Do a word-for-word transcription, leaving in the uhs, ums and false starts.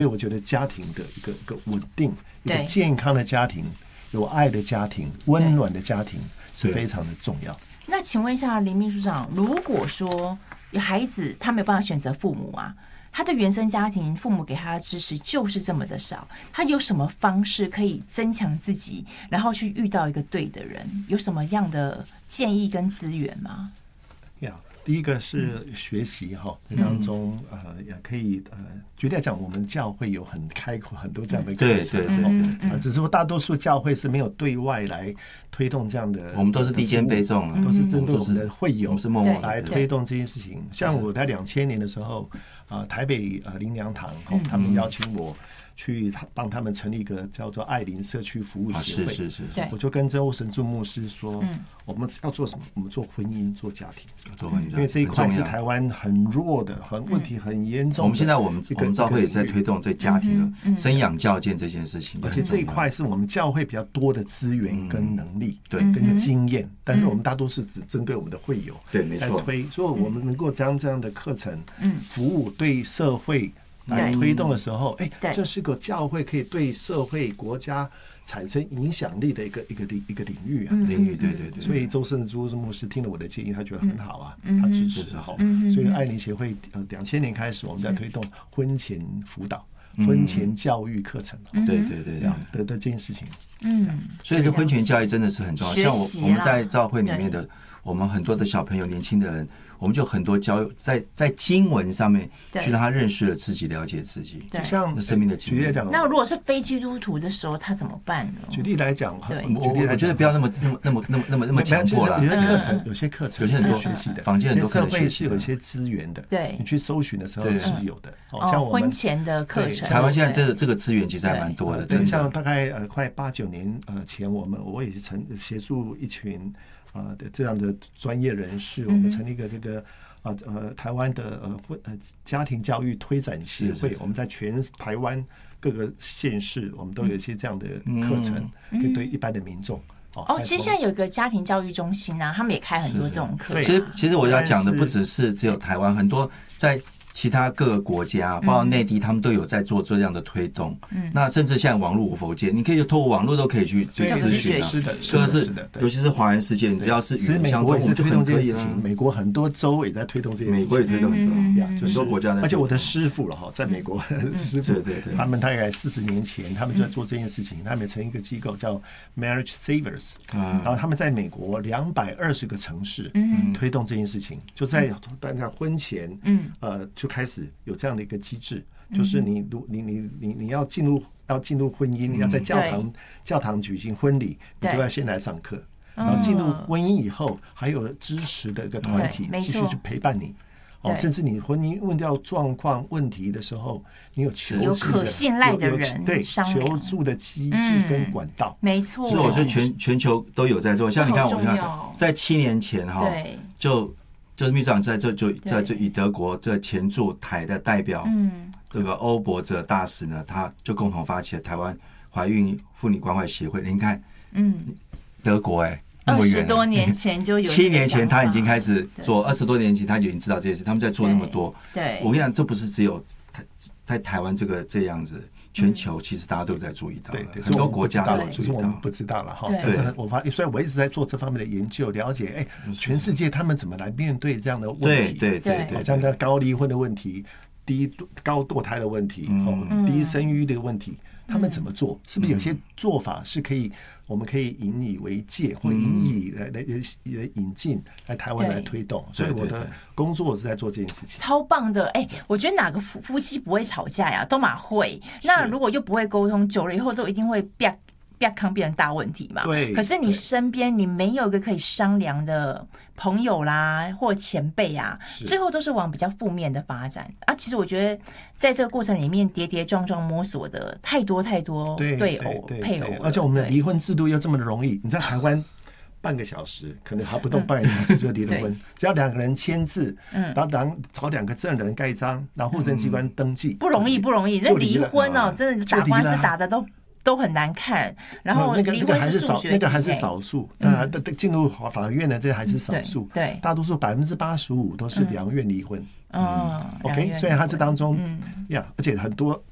所以我觉得家庭的一个一个稳定、一个健康的家庭、有爱的家庭、温暖的家庭是非常的重要。 那请问一下林秘书长，如果说有孩子他没有办法选择父母啊，他的原生家庭父母给他的支持就是这么的少，他有什么方式可以增强自己，然后去遇到一个对的人？有什么样的建议跟资源吗？ 呀、yeah, 第一个是学习哈，这当中呃也可以呃，举例来讲，我们教会有很开阔很多这样的课程， 对对对对， 啊，只是说大多数教会是没有对外来推动这样的， 我们都是低肩背重啊， 都是针对我们的会友是默默来推动这件事情。像我在两千年的时候，啊，台北呃林良堂他们邀请我去帮他们成立一个叫做爱邻社区服务协会， 是是是， 我就跟周神柱牧师说，我们要做什么？我们做婚姻，做家庭， 做婚姻， 因为这一块是台湾很弱的，很问题很严重的。 我们现在我们我们教会也在推动对家庭的生养教建这件事情， 而且这一块是我们教会比较多的资源跟能力， 对， 跟经验。但是我们大多是只针对我们的会友， 对，没错， 推，所以我们能够将这样的课程，服务对社会来推动的时候，哎、欸，这是个教会可以对社会、国家产生影响力的一个一个领一个领域啊， 领域，对对对。 所以周圣珠牧师听了我的建议，他觉得很好啊，他支持好，所以爱邻协会呃两千年开始，我们在推动婚前辅导、婚前教育课程， 对对对， 的的这件事情。 嗯， 所以这婚前教育真的是很重要。像我我们在教会里面的，我们很多的小朋友、年轻的人，我们就很多教在在经文上面去让他认识了自己、了解自己， 就像生命的经历。 那如果是非基督徒的时候，他怎么办呢？ 举例来讲， 我我觉得不要那么那么那么那么那么那么强迫了。 有些课程，有些课程， 有些很多学习的， 坊间很多课程是有一些资源的， 对， 你去搜寻的时候是有的。 哦，像我们婚前的课程， 台湾现在这个这个资源其实还蛮多的。 对，像大概呃快八九年呃前，我们我也是成协助一群啊的这样的专业人士，我们成立一个这个啊呃台湾的呃婚呃家庭教育推展协会，我们在全台湾各个县市，我们都有一些这样的课程，可以对一般的民众。 哦，其实现在有一个家庭教育中心啊，他们也开很多这种课。 其实，其实我要讲的不只是只有台湾，很多在其他各个国家，包括内地，他们都有在做这样的推动。嗯，那甚至现在网络无佛界，你可以透过网络都可以去去咨询啊。 是的， 是的，是的，尤其是华人世界，你只要是语言相关，我们就很可以了。 美国很多州也在推动这件事情， 美国也推动很多，很多国家的。 而且我的师傅了哈，在美国师傅，他们大概四十年前，他们就在做这件事情，他们成立一个机构叫 Marriage Savers， 然后他们在美国两百二十个城市推动这件事情，就在大家婚前，呃，就开始有这样的一个机制，就是你你你你你要进入要进入婚姻，你要在教堂教堂举行婚礼，你就要先来上课，然后进入婚姻以后，还有支持的一个团体继续去陪伴你。哦，甚至你婚姻问到状况问题的时候，你有求助的、 有可信赖的人， 对求助的机制跟管道， 没错。 所以我觉得全全球都有在做。像你看，我看在七年前哈，就就是秘书长在这就在这以德国这前驻台的代表，嗯，这个欧博哲大使呢，他就共同发起了台湾怀孕妇女关怀协会。您看，嗯，德国哎、欸。 二十多年前就有， 七年前他已经开始做，二十多年前他就已经知道这件事，他们在做那么多。 对， 我跟你讲，这不是只有台在台湾这个这样子，全球其实大家都在注意到， 对对， 很多国家都只是我们不知道了哈。但是我发，所以我一直在做这方面的研究，了解哎，全世界他们怎么来面对这样的问题？ 对对对对， 像在高离婚的问题、低高堕胎的问题、哦低生育的问题。他们怎么做？是不是有些做法是可以，我们可以引以为戒，或引以来来来引进来台湾来推动？所以我的工作是在做这件事情， 超棒的！哎、欸，我觉得哪个夫夫妻不会吵架呀？都蛮会。那如果又不会沟通，久了以后都一定会啪啪康变成大问题嘛。 对。 可是你身边你没有一个可以商量的朋友啦，或前辈啊，最后都是往比较负面的发展啊。其实我觉得在这个过程里面跌跌撞撞摸索的太多太多对偶配偶， 而且我们的离婚制度又这么的容易。你在台湾半个小时可能还不动，半个小时就离了婚，只要两个人签字，然后两找两个证人盖章，然后户政机关登记， 不容易不容易。那离婚哦，真的打官司打的都。都很难看，然后离婚是数学， 那个还是少数。当然，进入法院的这还是少数。 对， 大多数百分之八十五都是两愿离婚。 嗯 ，OK， 所以他这当中呀，而且很多